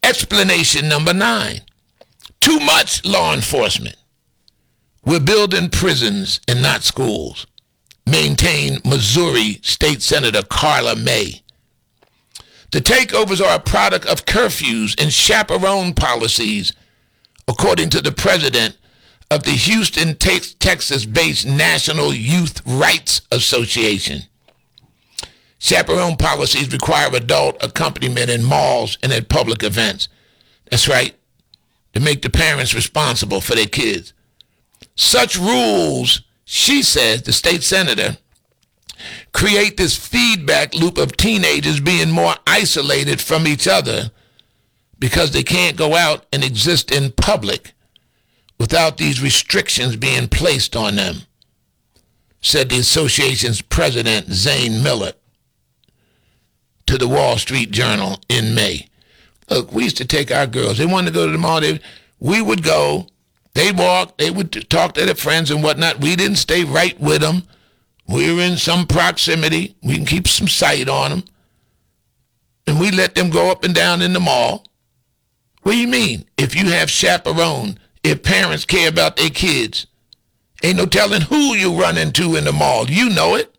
Explanation number 9. Too much law enforcement. We're building prisons and not schools. Maintained Missouri State Senator Carla May. The takeovers are a product of curfews and chaperone policies, according to the president of the Houston, Texas-based National Youth Rights Association. Chaperone policies require adult accompaniment in malls and at public events. That's right. To make the parents responsible for their kids. Such rules, she says, the state senator, create this feedback loop of teenagers being more isolated from each other because they can't go out and exist in public without these restrictions being placed on them, said the association's president, Zane Miller, to the Wall Street Journal in May. Look, we used to take our girls. They wanted to go to the mall. We would go. They'd walk. They would talk to their friends and whatnot. We didn't stay right with them. We were in some proximity. We can keep some sight on them. And we let them go up and down in the mall. What do you mean? If you have chaperone, if parents care about their kids, ain't no telling who you run into in the mall. You know it.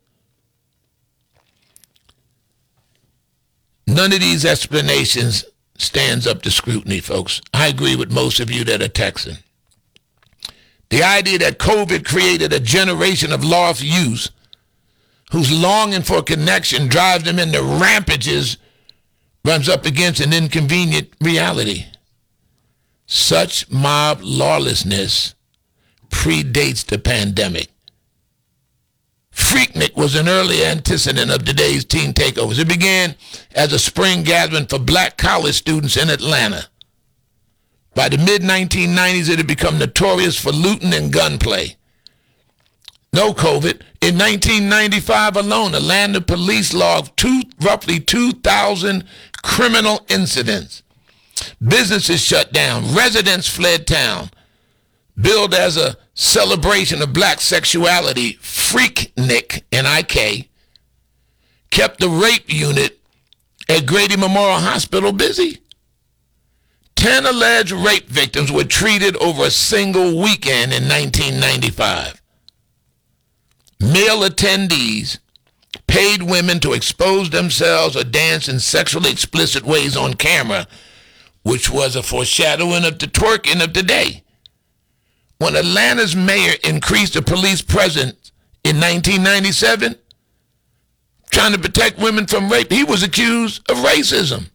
None of these explanations stands up to scrutiny, folks. I agree with most of you that are texting. The idea that COVID created a generation of lost youth whose longing for connection drives them into rampages runs up against an inconvenient reality. Such mob lawlessness predates the pandemic. Freaknik was an early antecedent of today's teen takeovers. It began as a spring gathering for black college students in Atlanta. By the mid-1990s, it had become notorious for looting and gunplay. No COVID. In 1995 alone, Atlanta police logged roughly 2,000 criminal incidents. Businesses shut down. Residents fled town. Billed as a celebration of black sexuality, Freaknik, N-I-K, kept the rape unit at Grady Memorial Hospital busy. 10 alleged rape victims were treated over a single weekend in 1995. Male attendees paid women to expose themselves or dance in sexually explicit ways on camera, which was a foreshadowing of the twerking of the day. When Atlanta's mayor increased the police presence in 1997, trying to protect women from rape, he was accused of racism.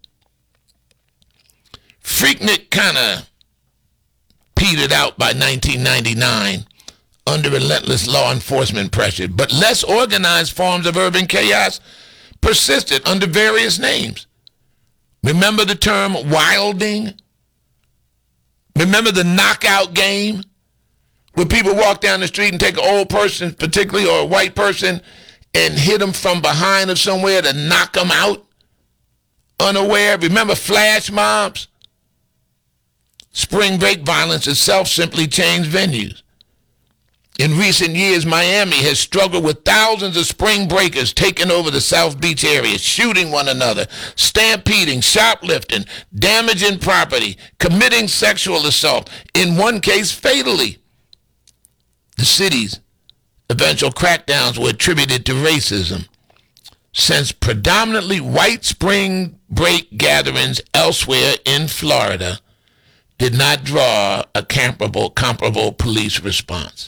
Freaknik kind of petered out by 1999 under relentless law enforcement pressure, but less organized forms of urban chaos persisted under various names. Remember the term wilding? Remember the knockout game? Where people walk down the street and take an old person, particularly, or a white person, and hit them from behind or somewhere to knock them out unaware. Remember flash mobs? Spring break violence itself simply changed venues. In recent years, Miami has struggled with thousands of spring breakers taking over the South Beach area, shooting one another, stampeding, shoplifting, damaging property, committing sexual assault, in one case fatally. The city's eventual crackdowns were attributed to racism, since predominantly white spring break gatherings elsewhere in Florida did not draw a comparable police response.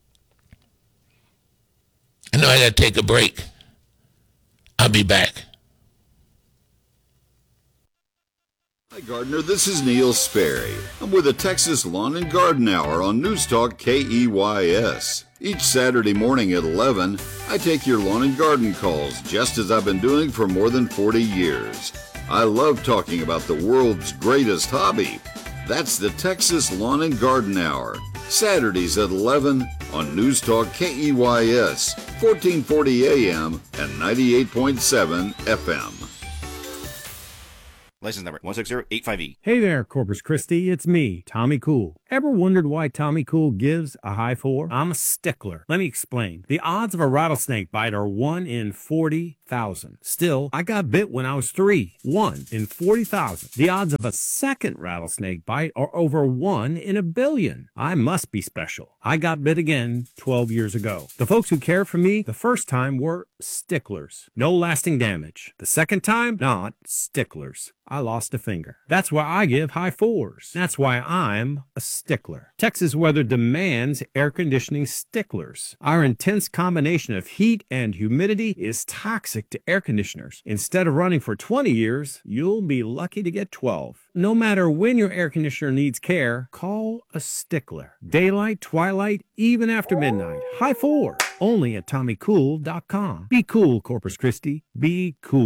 I know I got to take a break. I'll be back. Hi, Gardener. This is Neil Sperry. I'm with the Texas Lawn and Garden Hour on News Talk KEYS. Each Saturday morning at 11, I take your lawn and garden calls, just as I've been doing for more than 40 years. I love talking about the world's greatest hobby. That's the Texas Lawn and Garden Hour, Saturdays at 11 on News Talk KEYS, 1440 AM and 98.7 FM. License number 160850E. Hey there, Corpus Christi. It's me, Tommy Cool. Ever wondered why Tommy Cool gives a high 4? I'm a stickler. Let me explain. The odds of a rattlesnake bite are 1 in 40,000. Still, I got bit when I was 3. 1 in 40,000. The odds of a second rattlesnake bite are over 1 in a billion. I must be special. I got bit again 12 years ago. The folks who cared for me the first time were sticklers. No lasting damage. The second time, not sticklers. I lost a finger. That's why I give high 4s. That's why I'm a stickler. Texas weather demands air conditioning sticklers. Our intense combination of heat and humidity is toxic to air conditioners. Instead of running for 20 years, you'll be lucky to get 12. No matter when your air conditioner needs care, call a stickler. Daylight, twilight, even after midnight. High 4. Only at TommyCool.com. Be cool, Corpus Christi. Be cool.